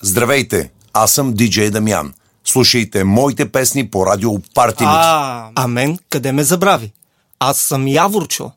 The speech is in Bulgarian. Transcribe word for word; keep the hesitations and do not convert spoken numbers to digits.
Здравейте, аз съм диджей Дамян. Слушайте моите песни по радио Парти Микс. А, а мен къде ме забрави? Аз съм Яворчо.